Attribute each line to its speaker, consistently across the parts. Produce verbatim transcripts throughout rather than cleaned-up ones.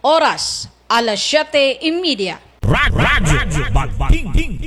Speaker 1: Oras, alas siyete y media.
Speaker 2: Radyo Bagting.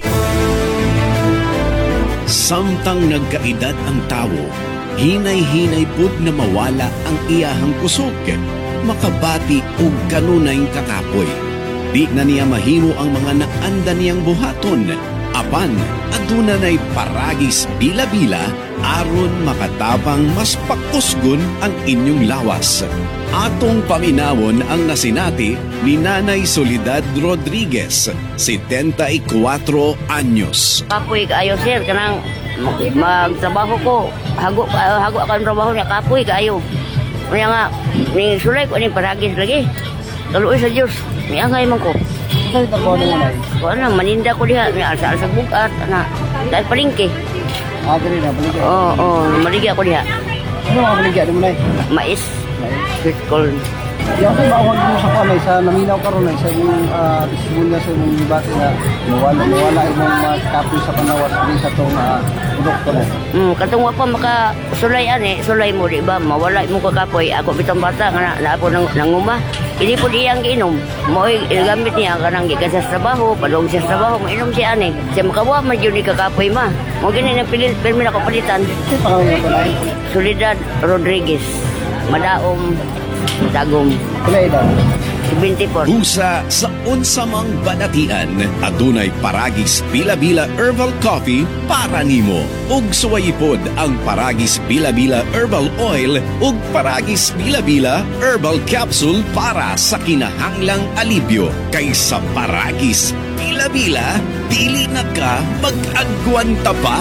Speaker 3: Samtang nagkaedad ang tawo, hinay-hinay pud na mawala ang iyahang kusog, makabati og kanunay kakapoy. Di na niya mahimo ang mga naanda niyang buhaton, apan aduna nay paragis bila-bila aron makatapang mas pakusgon ang inyong lawas. Atong paminawon ang nasinati ni Nanay Soledad Rodriguez, setenta-y-cuatro anyos.
Speaker 4: Kapoy kaayo sir, kanang magtrabaho ko. Hago hago akan trabaho niya, kapoy kaayo. Kaya nga, ni sulay ko ni paragis lagi. Kaluoy sa Diyos, may angay man ko.
Speaker 5: Saan ito po na
Speaker 4: Kung ano, maninda ko diha, may asa-asa bukat, na, dahil palingke.
Speaker 5: Ah, ganun na, baligya.
Speaker 4: Oo, oo, maligya ko diha.
Speaker 5: Ano mga baligya? Ano mo na
Speaker 4: Mais, sweet corn.
Speaker 5: Yung sa maawag mo sa kamay, sa naminaw ka ron, sa yung uh, testimony sa yung bati na nawala, nawala yung mga kapoy sa panawas rin sa itong uh, produkto mo.
Speaker 4: Hmm, katungwa pa maka sulay ane, sulay mo di ba? Mawala mo ka kapoy. Ako bitang bata nga na, na ako nang nanguma. Hindi po diyang giinom. Mo gamit niya kanang gikan sa trabaho, padung sa trabaho, mainom siya ane. Siya makawa man jud ni kakapoy ma. Mo gini na pilin, pirmi na ko palitan.
Speaker 5: Ito pangalan ko na
Speaker 4: Soledad Rodriguez. Madaom Tagum.
Speaker 5: Kula ito.
Speaker 4: seventy-four.
Speaker 3: Usa sa unsamang banatian, adunay paragis bila-bila herbal coffee para nimo. Ug suwayipod ang paragis bila-bila herbal oil ug paragis bila-bila herbal capsule para sa kinahanglang alibyo. Kaysa paragis bila-bila, dili na ka mag-agwanta pa.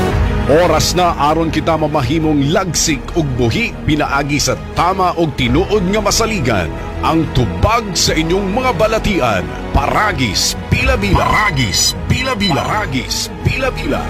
Speaker 6: Oras na aron kita mamahimong lagsik ug buhi pinaagi sa tama og tinuod nga masaligan. Ang tubag sa inyong mga balatian, Paragis Bila-Bila. Paragis Bila-Bila. Paragis Bila-Bila.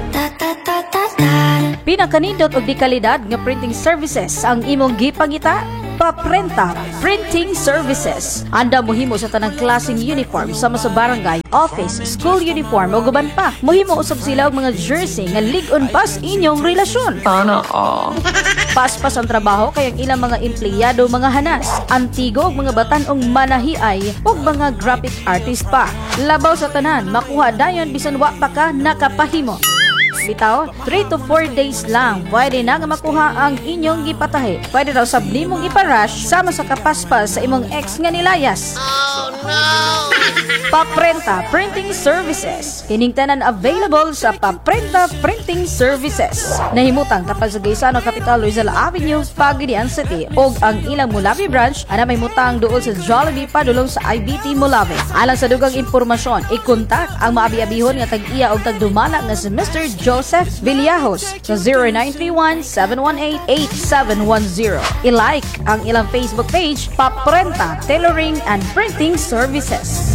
Speaker 1: Pinakanindot og di kalidad nga printing services ang imong gipangita. Paprenta Printing Services. Anda mohimo sa tanang klaseng uniform sama sa barangay, office, school uniform o guban pa. Mohimo usab sila og mga jersey nga lig-on pas inyong relasyon. Sana all. Paspas ang trabaho kay ang ilang mga empleyado mga hanas, antigo og mga batan-ong manahiay ug mga graphic artist pa. Labaw sa tanan, makuha dayon bisan wa pa ka nakapahimo. Bitaw, three to four days lang pwede na nga makuha ang inyong gipatahi. Pwede daw sab nimong iparush sama sa kapaspas sa imong ex nga nilayas. Oh no! Paprenta Printing Services. Kining tanan available sa Paprenta Printing Services. Nahimutang tapal sa Gaisano Capital Rizal Avenue, Pagadian City ug ang ilang Mulawi branch ana may mutang duol sa Jollibee padulong sa I B T Mulawi. Alang sa dugang impormasyon, i-kontak ang maabi-abihon nga tag-iya og tagdumala nga si Mister Joseph Villajos sa zero nine three one, seven one eight, eight seven one zero. I-like ang ilang Facebook page, Paprenta Tailoring and Printing Services.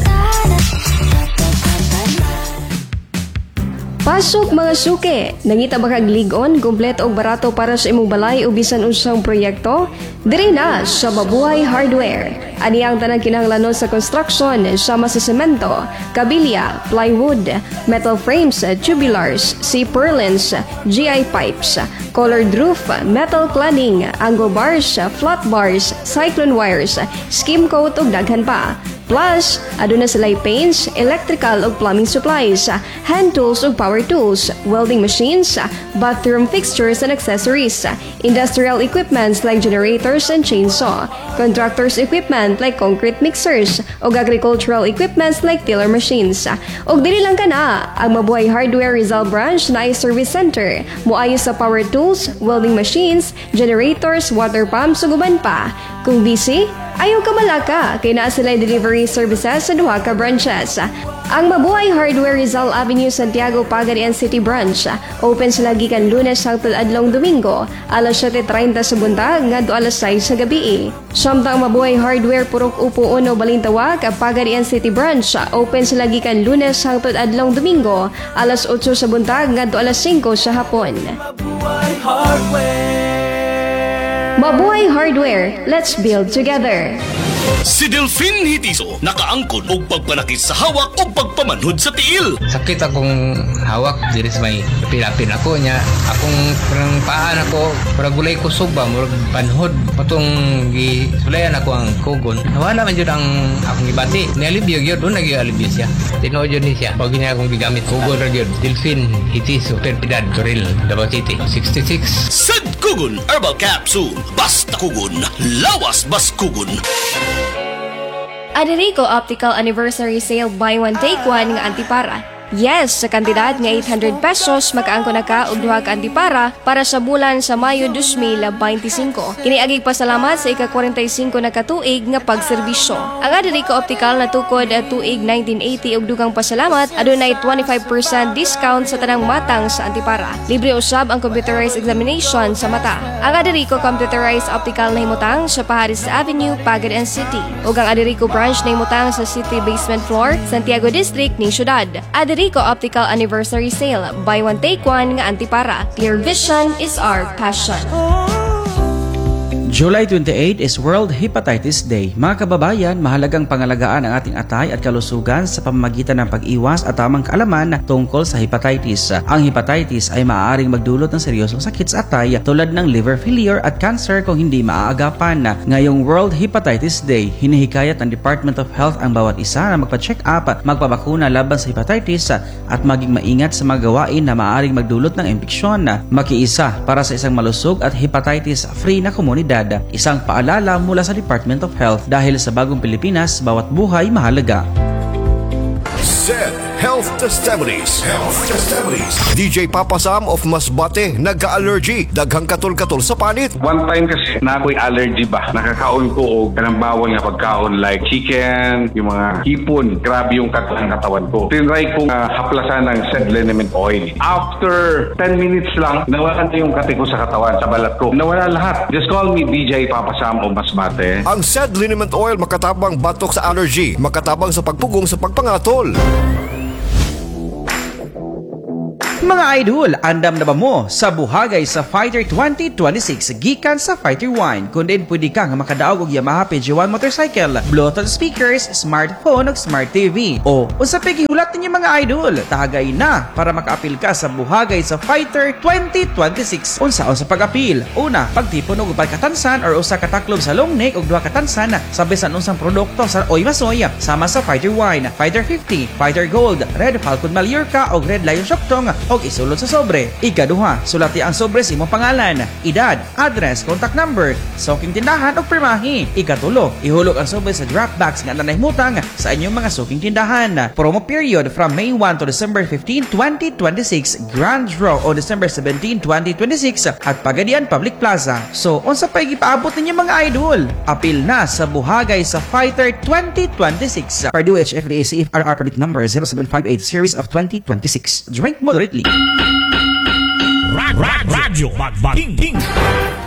Speaker 7: Pasok mga suke! Nangita ba kag lig-on, kumpleto og barato para sa imong balay o bisan unsang proyekto? Diri na sa Mabuhay Hardware. Ani ang tanang kinahanglanon sa construction sama sa semento, kabilya, plywood, metal frames, tubulars, C-purlins, G I pipes, colored roof, metal cladding, angle bars, flat bars, cyclone wires, skim coat ug daghan pa. Plus, aduna sila'y paints, electrical ug plumbing supplies, hand tools ug power tools, welding machines, bathroom fixtures and accessories, industrial equipments like generators and chainsaw, contractors equipment like concrete mixers, ug agricultural equipments like tiller machines. Ug dili lang kana, ang Mabuhay Hardware Rizal Branch na ay service center, muayo sa power tools, welding machines, generators, water pumps ug uban pa. Kung busy, ayaw ka malaka, kay naa sila delivery services sa duha ka branches. Ang Mabuhay Hardware Rizal Avenue, Santiago, Pagadian City Branch. Open sila gikan Lunes hangtod adlong Domingo, alas siyete treinta sa buntag ngadto alas sais sa gabi. Samtang Mabuhay Hardware Purok Upo Uno Balintawak, Pagadian City Branch. Open sila gikan Lunes hangtod adlong Domingo, alas otso sa buntag ngadto alas singko sa hapon. Mabuhay Hardware. Mabuhay Hardware. Let's build together.
Speaker 8: Si Delfin Hitiso nakaangkon og pagpanakit sa hawak o pagpamanhod sa tiil.
Speaker 9: Sakit akong hawak diri sa may pilapin ako niya. Akong parang paan ako, parang gulay kusog ba, murag panhod. Patong gisulayan ako ang kugon. Nawala man yun ang akong ibati. Nialibyo yun, doon nag-ialibyo siya. Tinood yun siya. Pag niya akong gigamit kugon rin yun. Delfin Hitiso, Perpidad, Toril, Davao City, sixty-six.
Speaker 8: Sad Kugon Herbal Capsule. Basta kugon, lawas bas kugon.
Speaker 7: Aderico Optical Anniversary Sale Buy One Take One nga antipara. Yes, sa kantidad nga eight hundred pesos makaangko na ka og duha ka antipara para sa bulan sa Mayo two thousand twenty-five. Kini agig pasalamat sa ika-forty-five na katuig nga pagserbisyo. Ang Aderico Optical natukod at tuig nineteen eighty og dugang pasalamat adunay twenty-five percent discount sa tanang matang sa antipara. Libre usab ang computerized examination sa mata. Ang Aderico Computerized Optical na himutang sa Paharis Avenue, Pagadan City. Ug ang Aderico branch na himutang sa City Basement Floor, Santiago District ni Syudad. Aderico Optical Anniversary Sale. Buy one take one nga antipara. Clear vision is our passion.
Speaker 10: July twenty-eighth is World Hepatitis Day. Mga kababayan, mahalagang pangalagaan ang ating atay at kalusugan sa pamamagitan ng pag-iwas at tamang kaalaman tungkol sa hepatitis. Ang hepatitis ay maaaring magdulot ng seryosong sakit sa atay tulad ng liver failure at cancer kung hindi maaagapan. Ngayong World Hepatitis Day, hinihikayat ng Department of Health ang bawat isa na magpa-check up, magpabakuna laban sa hepatitis at maging maingat sa mga gawain na maaaring magdulot ng impeksyon. Makiisa para sa isang malusog at hepatitis-free na komunidad. Isang paalala mula sa Department of Health dahil sa bagong Pilipinas, bawat buhay mahalaga.
Speaker 11: Z Health Testimonies. Health Testimonies. D J Papa Sam of Masbate, nagka-allergy, daghang katol-katol sa panit.
Speaker 12: One time kasi na ako'y allergy ba, nakakaon ko o kanang bawal nga pagkaon like chicken, yung mga hipon, grabe yung kat- ang katawan ko. Tinry kong uh, haplasan ng said liniment oil. After ten minutes lang, nawala na yung kati ko sa katawan, sa balat ko. Nawala lahat. Just call me D J Papa Sam of Masbate.
Speaker 11: Ang said liniment oil makatabang batok sa allergy, makatabang sa pagpugong sa pagpangatol.
Speaker 10: Mga idol, andam na ba mo sa buhagay sa Fighter twenty twenty-six gikan sa Fighter Wine? Kung din pwede kang makadaog og Yamaha P G one motorcycle, Bluetooth speakers, smartphone ug smart T V. O unsa pa gihulat ninyo mga idol? Tagay na para makaapil ka sa buhagay sa Fighter twenty twenty-six. Unsaon sa pag-apil? Una, pagtipon og upat katansan or usa ka taklob sa long neck og duha katansan sa bisan unsang produkto sa Oy Masoy sama sa Fighter Wine, Fighter fifty, Fighter Gold, Red Falcon Mallorca og Red Lion Shoktong og isulod sa sobre. Ikaduha, sulati ang sobre sa imong pangalan, edad, address, contact number, suking tindahan o pirmahi. Ikatulo, ihulog ang sobre sa draft bags nga nanahimutang sa inyong mga suking tindahan. Promo period from May first to December fifteenth, twenty twenty-six. Grand draw on December seventeenth, twenty twenty-six at Pagadian Public Plaza. So, unsa pa gipaabot ninyo mga idol? Apil na sa buhagay sa Fighter twenty twenty-six. Purdue H F D A C F R R permit number zero seven five eight series of twenty twenty-six. Drink moderately.
Speaker 2: Radyo Bagbating.